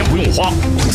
钱不用花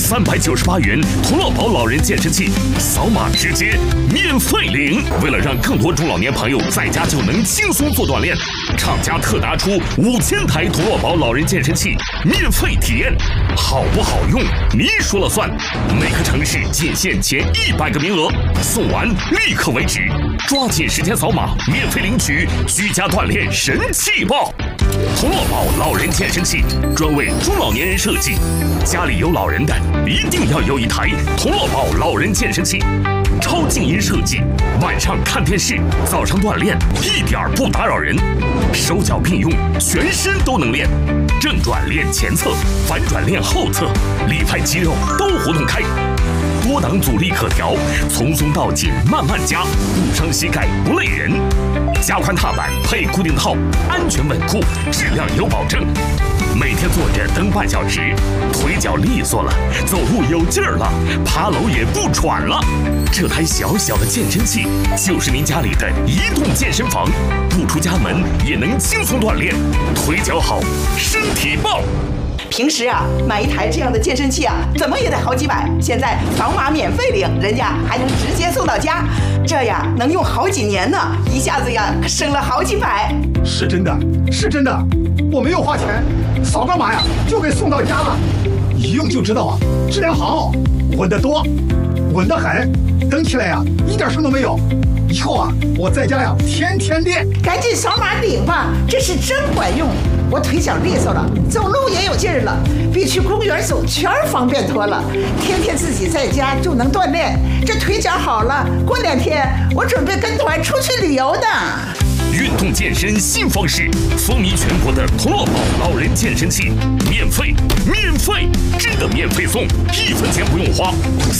，398元同乐宝老人健身器，扫码直接免费领。为了让更多中老年朋友在家就能轻松做锻炼，厂家特拿出5000台同乐宝老人健身器免费体验，好不好用你说了算。每个城市仅限前100个名额，送完立刻为止，抓紧时间扫码免费领取居家锻炼神器爆。同乐宝老人健身器专为中老年人设计，家里有老人的一定要有一台同乐宝老人健身器，超静音设计，晚上看电视，早上锻炼一点不打扰人，手脚并用，全身都能练，正转练前侧，反转练后侧，里派肌肉都活动开，多档阻力可调，从松到紧慢慢加，不伤膝盖不累人。加宽踏板配固定套，安全稳固，质量有保证。每天坐着蹬半小时，腿脚利索了，走路有劲儿了，爬楼也不喘了。这台小小的健身器就是您家里的移动健身房，不出家门也能轻松锻炼，腿脚好，身体棒。 平时啊，买一台这样的健身器啊，怎么也得好几百。现在扫码免费领，人家还能直接送到家，这呀能用好几年呢，一下子呀省了好几百。 是真的，是真的，我没有花钱，扫个码呀就给送到家了，一用就知道啊，质量好，稳得多，稳得很，蹬起来呀一点声都没有。以后啊，我在家呀天天练。 赶紧扫码领吧，这是真管用。我腿脚利索了，走路也有劲儿了，比去公园走圈方便多了。天天自己在家就能锻炼，这腿脚好了，过2天我准备跟团出去旅游的。 运动健身新方式，风靡全国的同乐宝老人健身器，免费，真的免费送，1分钱不用花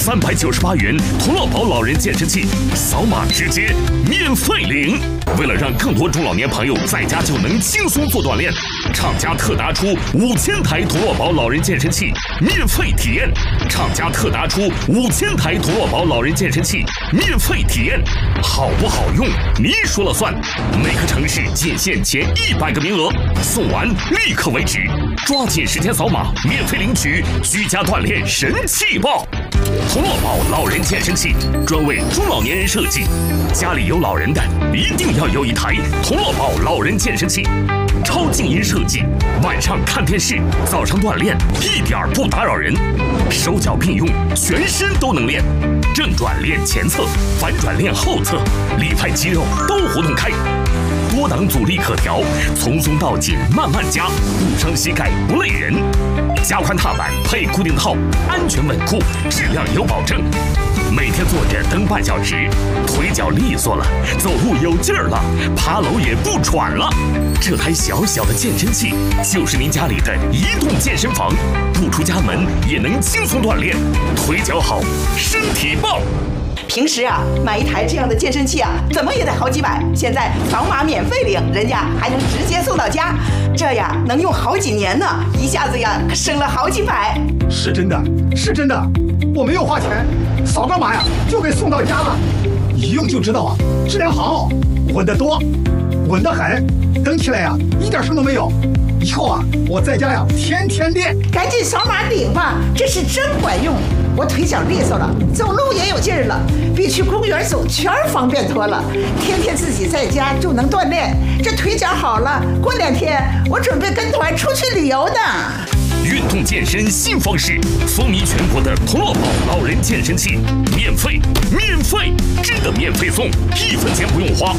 ，398元同乐宝老人健身器，扫码直接免费领。为了让更多中老年朋友在家就能轻松做锻炼，厂家特拿出5000台同乐宝老人健身器免费体验，厂家特拿出5000台同乐宝老人健身器免费体验，好不好用你说了算。每个城市仅限前100个名额，送完立刻为止，抓紧时间扫码免费领取居家锻炼神器爆。同乐宝老人健身器专为中老年人设计，家里有老人的一定要有一台同乐宝老人健身器，超静音设计，晚上看电视，早上锻炼一点不打扰人，手脚并用，全身都能练，正转练前侧，反转练后侧，里派肌肉都活动开，多档阻力可调，从松到紧慢慢加，不伤膝盖不累人。加宽踏板配固定套，安全稳固，质量有保证。每天坐着蹬半小时，腿脚利索了，走路有劲儿了，爬楼也不喘了。这台小小的健身器就是您家里的移动健身房，不出家门也能轻松锻炼，腿脚好，身体棒。 平时啊，买一台这样的健身器啊，怎么也得好几百。现在扫码免费领，人家还能直接送到家，这呀能用好几年呢，一下子呀省了好几百。 是真的，是真的，我没有花钱，扫个码呀就给送到家了，一用就知道啊，质量好，稳得多，稳得很，蹬起来呀一点声都没有。以后啊，我在家呀天天练。 赶紧扫码领吧，这是真管用。我腿脚利索了，走路也有劲儿了，比去公园走圈方便多了。天天自己在家就能锻炼，这腿脚好了，过2天我准备跟团出去旅游的。 运动健身新方式，风靡全国的同乐宝老人健身器，免费，真的免费送，1分钱不用花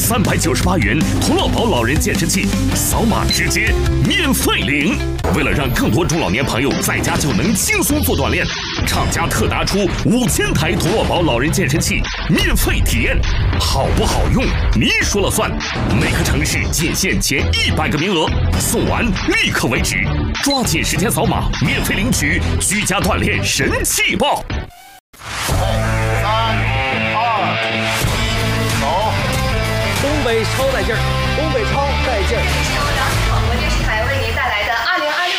，398元同乐宝老人健身器，扫码直接免费领。为了让更多中老年朋友在家就能轻松做锻炼，厂家特拿出5000台同乐宝老人健身器免费体验，好不好用你说了算。每个城市仅限前100个名额，送完立刻为止，抓紧时间扫码免费领取居家锻炼神器爆。 3、2、1，走！ 东北超带劲儿，东北超带劲儿。